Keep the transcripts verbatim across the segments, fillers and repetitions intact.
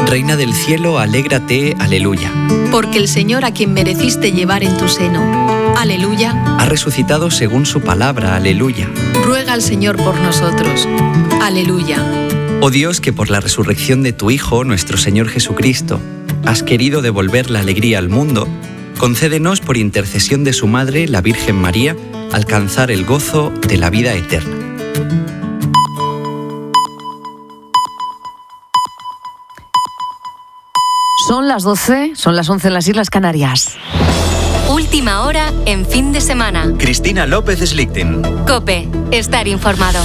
Reina del cielo, alégrate, aleluya. Porque el Señor, a quien mereciste llevar en tu seno, aleluya, ha resucitado según su palabra, aleluya. Ruega al Señor por nosotros, aleluya. Oh Dios, que por la resurrección de tu Hijo, nuestro Señor Jesucristo, has querido devolver la alegría al mundo, concédenos por intercesión de su Madre, la Virgen María, alcanzar el gozo de la vida eterna. Son las doce, son las once en las Islas Canarias. Última hora en fin de semana. Cristina López Slichting. COPE, estar informado.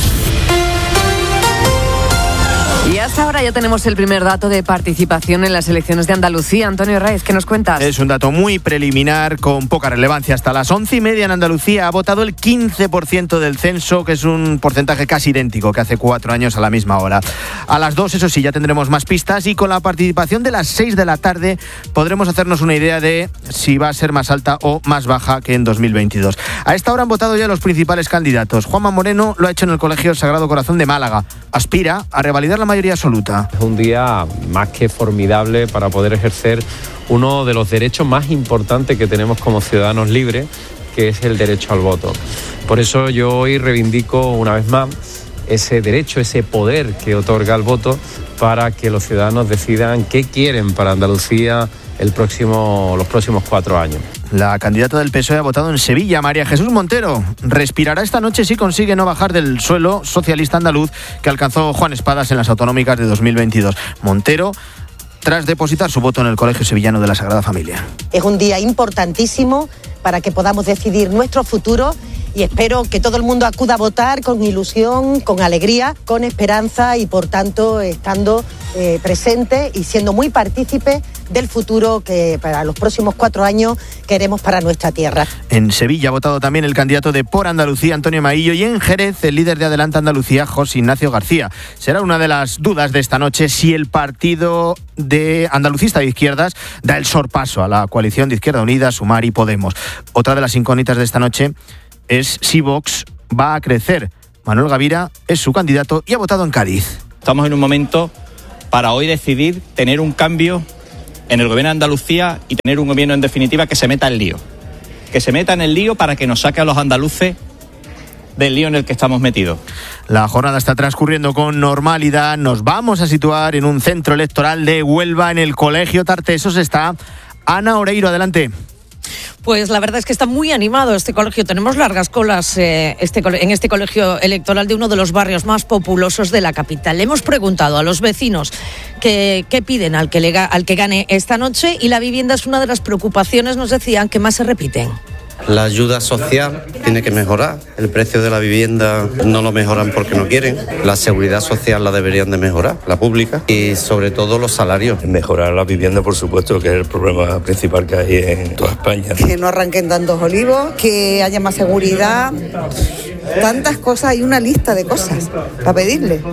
Y hasta ahora ya tenemos el primer dato de participación en las elecciones de Andalucía. Antonio Raiz, ¿qué nos cuentas? Es un dato muy preliminar, con poca relevancia. Hasta las once y media en Andalucía ha votado el quince por ciento del censo, que es un porcentaje casi idéntico que hace cuatro años a la misma hora. A las dos, eso sí, ya tendremos más pistas, y con la participación de las seis de la tarde podremos hacernos una idea de si va a ser más alta o más baja que en dos mil veintidós. A esta hora han votado ya los principales candidatos. Juanma Moreno lo ha hecho en el Colegio Sagrado Corazón de Málaga. Aspira a revalidar la mayoría absoluta. Es un día más que formidable para poder ejercer uno de los derechos más importantes que tenemos como ciudadanos libres, que es el derecho al voto. Por eso yo hoy reivindico una vez más ese derecho, ese poder que otorga el voto, para que los ciudadanos decidan qué quieren para Andalucía el próximo, los próximos cuatro años. La candidata del P S O E ha votado en Sevilla. María Jesús Montero respirará esta noche si consigue no bajar del suelo socialista andaluz que alcanzó Juan Espadas en las autonómicas de dos mil veintidós. Montero, tras depositar su voto en el Colegio Sevillano de la Sagrada Familia. Es un día importantísimo para que podamos decidir nuestro futuro, y espero que todo el mundo acuda a votar con ilusión, con alegría, con esperanza, y por tanto estando eh, presente y siendo muy partícipe del futuro que para los próximos cuatro años queremos para nuestra tierra. En Sevilla ha votado también el candidato de Por Andalucía, Antonio Maillo, y en Jerez el líder de Adelante Andalucía, José Ignacio García. Será una de las dudas de esta noche si el partido de andalucista de izquierdas da el sorpaso a la coalición de Izquierda Unida, Sumar y Podemos. Otra de las incógnitas de esta noche es si Vox va a crecer. Manuel Gavira es su candidato y ha votado en Cádiz. Estamos en un momento para hoy decidir tener un cambio en el gobierno de Andalucía y tener un gobierno, en definitiva, que se meta en el lío. Que se meta en el lío para que nos saque a los andaluces del lío en el que estamos metidos. La jornada está transcurriendo con normalidad. Nos vamos a situar en un centro electoral de Huelva, en el Colegio Tartesos. Está Ana Oreiro, adelante. Pues la verdad es que está muy animado este colegio. Tenemos largas colas eh, este, en este colegio electoral de uno de los barrios más populosos de la capital. Le hemos preguntado a los vecinos qué piden al que, le, al que gane esta noche, y la vivienda es una de las preocupaciones, nos decían, que más se repiten. La ayuda social tiene que mejorar. El precio de la vivienda no lo mejoran porque no quieren. La seguridad social la deberían de mejorar, la pública, y sobre todo los salarios. Mejorar la vivienda, por supuesto, que es el problema principal que hay en toda España. Que no arranquen tantos olivos, que haya más seguridad, tantas cosas, hay una lista de cosas para pedirle.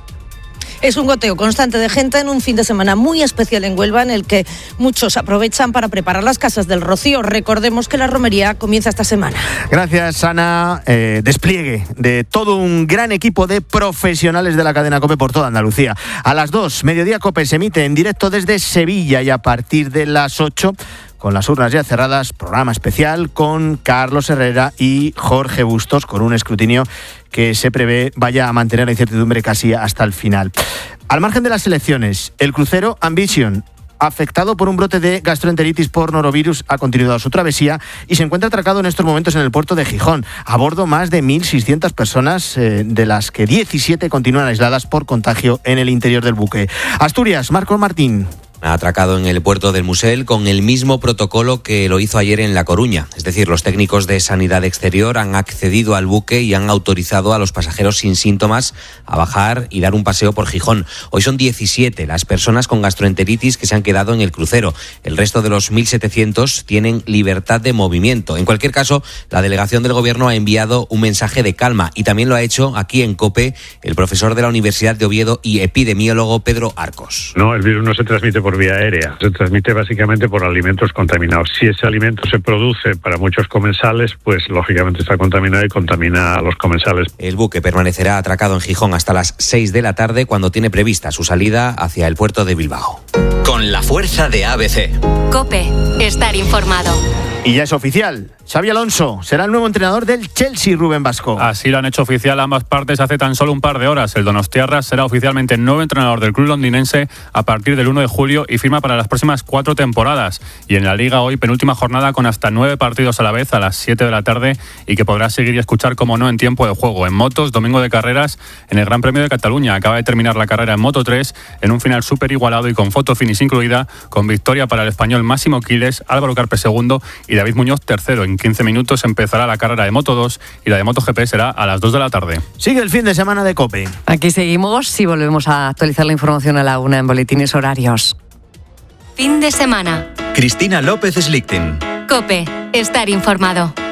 Es un goteo constante de gente en un fin de semana muy especial en Huelva, en el que muchos aprovechan para preparar las casas del Rocío. Recordemos que la romería comienza esta semana. Gracias, Ana. Eh, despliegue de todo un gran equipo de profesionales de la cadena COPE por toda Andalucía. A las dos, Mediodía COPE se emite en directo desde Sevilla, y a partir de las ocho, con las urnas ya cerradas, programa especial con Carlos Herrera y Jorge Bustos, con un escrutinio que se prevé vaya a mantener la incertidumbre casi hasta el final. Al margen de las elecciones, el crucero Ambition, afectado por un brote de gastroenteritis por norovirus, ha continuado su travesía y se encuentra atracado en estos momentos en el puerto de Gijón. A bordo más de mil seiscientas personas, eh, de las que diecisiete continúan aisladas por contagio en el interior del buque. Asturias, Marco Martín. Ha atracado en el puerto del Musel con el mismo protocolo que lo hizo ayer en La Coruña. Es decir, los técnicos de Sanidad Exterior han accedido al buque y han autorizado a los pasajeros sin síntomas a bajar y dar un paseo por Gijón. Hoy son diecisiete las personas con gastroenteritis que se han quedado en el crucero. El resto de los mil setecientos tienen libertad de movimiento. En cualquier caso, la delegación del Gobierno ha enviado un mensaje de calma, y también lo ha hecho aquí en COPE el profesor de la Universidad de Oviedo y epidemiólogo Pedro Arcos. No, el virus no se transmite por por vía aérea. Se transmite básicamente por alimentos contaminados. Si ese alimento se produce para muchos comensales, pues lógicamente está contaminado y contamina a los comensales. El buque permanecerá atracado en Gijón hasta las seis de la tarde, cuando tiene prevista su salida hacia el puerto de Bilbao. Con la fuerza de A B C. COPE. Estar informado. Y ya es oficial. Xabi Alonso será el nuevo entrenador del Chelsea, Rubén Vasco. Así lo han hecho oficial ambas partes hace tan solo un par de horas. El donostiarra será oficialmente nuevo entrenador del club londinense a partir del uno de julio y firma para las próximas cuatro temporadas. Y en la Liga hoy, penúltima jornada con hasta nueve partidos a la vez a las siete de la tarde y que podrás seguir y escuchar, como no, en tiempo de juego. En motos, domingo de carreras en el Gran Premio de Cataluña. Acaba de terminar la carrera en Moto tres en un final súper igualado y con foto finish incluida, con victoria para el español Máximo Quiles, Álvaro Carpe segundo y David Muñoz tercero. En quince minutos empezará la carrera de Moto dos y la de MotoGP será a las dos de la tarde. Sigue el fin de semana de COPE. Aquí seguimos y volvemos a actualizar la información a la una en boletines horarios. Fin de semana. Cristina López Slichting. COPE. Estar informado.